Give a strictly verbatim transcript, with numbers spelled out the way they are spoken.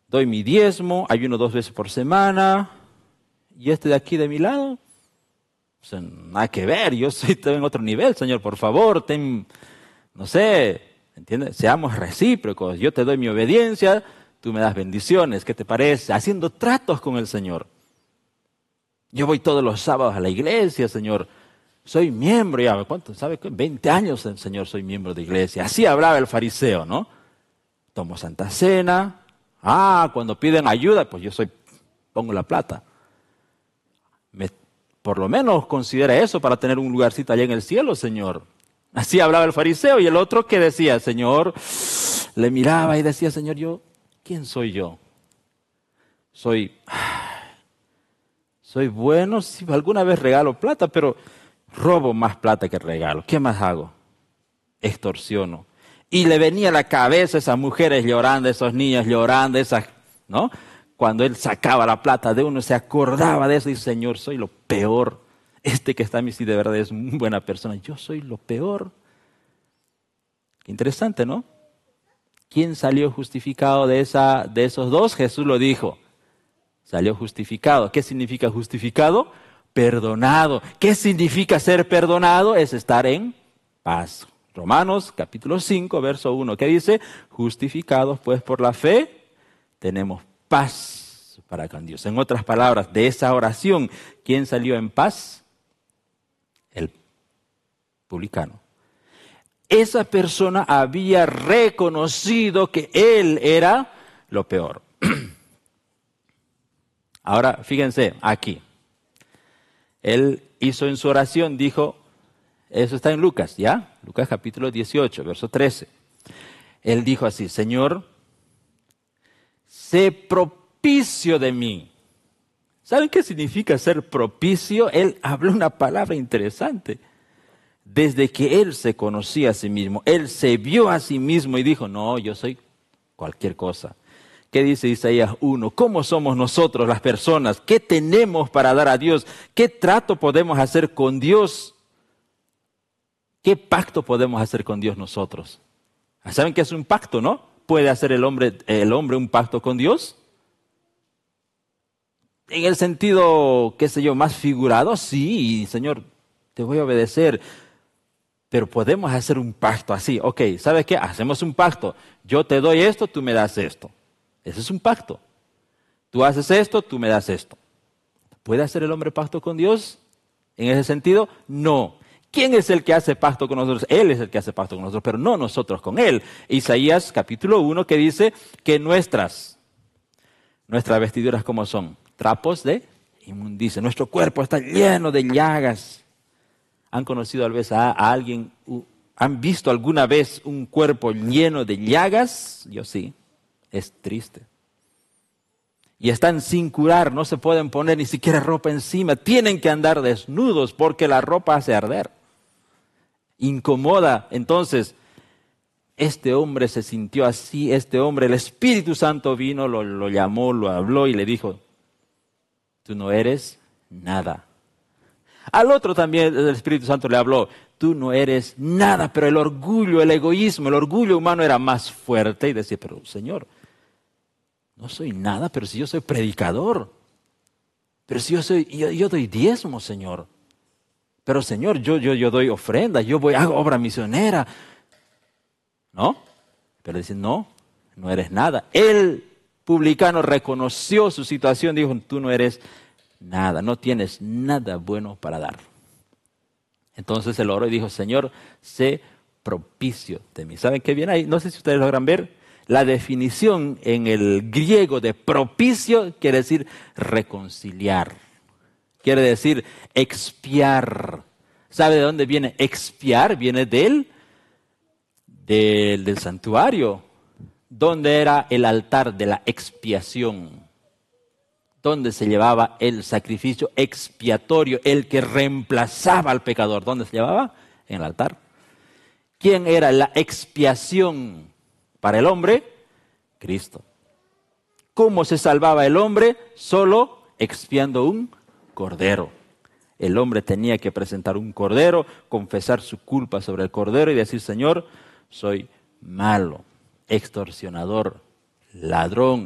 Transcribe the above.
doy mi diezmo, ayuno dos veces por semana, y este de aquí de mi lado, o sea, nada que ver, yo soy en otro nivel, Señor, por favor, ten, no sé, ¿entiendes? Seamos recíprocos, yo te doy mi obediencia, tú me das bendiciones, ¿qué te parece? Haciendo tratos con el Señor. Yo voy todos los sábados a la iglesia, Señor, soy miembro, ya, ¿cuánto? ¿Sabe qué? veinte años, Señor, soy miembro de iglesia. Así hablaba el fariseo, ¿no? Tomo Santa Cena, ah, cuando piden ayuda, pues yo soy, pongo la plata. Me, por lo menos considera eso para tener un lugarcito allá en el cielo, Señor. Así hablaba el fariseo, y el otro que decía, Señor, le miraba y decía, Señor, yo, ¿quién soy yo? Soy, soy bueno, si alguna vez regalo plata, pero robo más plata que regalo. ¿Qué más hago? Extorsiono. Y le venía a la cabeza esas mujeres llorando, esos niños llorando, esas, ¿no? Cuando él sacaba la plata de uno, se acordaba de eso y dice, Señor, soy lo peor. Este que está a mí sí de verdad es una buena persona. Yo soy lo peor. Qué interesante, ¿no? ¿Quién salió justificado de, esa, de esos dos? Jesús lo dijo. Salió justificado. ¿Qué significa justificado? Perdonado. ¿Qué significa ser perdonado? Es estar en paz. Romanos capítulo cinco, verso uno, ¿qué dice? Justificados pues por la fe, tenemos paz para con Dios. En otras palabras, de esa oración, ¿quién salió en paz? El publicano. Esa persona había reconocido que él era lo peor. Ahora, fíjense, aquí. Él hizo en su oración, dijo, eso está en Lucas, ¿ya? Lucas capítulo dieciocho, verso trece. Él dijo así, Señor, sé propicio de mí. ¿Saben qué significa ser propicio? Él habló una palabra interesante. Desde que él se conocía a sí mismo, él se vio a sí mismo y dijo, no, yo soy cualquier cosa. ¿Qué dice Isaías uno? ¿Cómo somos nosotros las personas? ¿Qué tenemos para dar a Dios? ¿Qué trato podemos hacer con Dios? ¿Qué pacto podemos hacer con Dios nosotros? ¿Saben qué es un pacto, no? ¿Puede hacer el hombre, el hombre un pacto con Dios? En el sentido, qué sé yo, más figurado, sí, Señor, te voy a obedecer. Pero podemos hacer un pacto así. Ok, ¿sabes qué? Hacemos un pacto. Yo te doy esto, tú me das esto. Ese es un pacto. Tú haces esto, tú me das esto. ¿Puede hacer el hombre pacto con Dios? En ese sentido, no. ¿Quién es el que hace pacto con nosotros? Él es el que hace pacto con nosotros, pero no nosotros con Él. Isaías capítulo uno que dice que nuestras, nuestras vestiduras, ¿cómo son? Trapos de inmundicia. Nuestro cuerpo está lleno de llagas. ¿Han conocido tal vez a, a alguien, uh, han visto alguna vez un cuerpo lleno de llagas? Yo sí, es triste. Y están sin curar, no se pueden poner ni siquiera ropa encima, tienen que andar desnudos porque la ropa hace arder. Incomoda. Entonces, este hombre se sintió así, este hombre, el Espíritu Santo vino, lo, lo llamó, lo habló y le dijo, tú no eres nada. Al otro también el Espíritu Santo le habló, tú no eres nada, pero el orgullo, el egoísmo, el orgullo humano era más fuerte y decía, pero Señor, no soy nada, pero si yo soy predicador, pero si yo soy, yo, yo doy diezmo, Señor, pero Señor, yo, yo, yo doy ofrenda, yo voy, hago obra misionera, ¿no? Pero dice, no, no eres nada. El publicano reconoció su situación, dijo, tú no eres nada, no tienes nada bueno para dar. Entonces él oró y dijo, Señor, sé propicio de mí. ¿Saben qué viene ahí? No sé si ustedes logran ver. La definición en el griego de propicio quiere decir reconciliar. Quiere decir expiar. ¿Sabe de dónde viene expiar? Viene del, del, del santuario, donde era el altar de la expiación, donde se llevaba el sacrificio expiatorio, el que reemplazaba al pecador. ¿Dónde se llevaba? En el altar. ¿Quién era la expiación para el hombre? Cristo. ¿Cómo se salvaba el hombre? Solo expiando un cordero. El hombre tenía que presentar un cordero, confesar su culpa sobre el cordero y decir, Señor, soy malo, extorsionador, ladrón,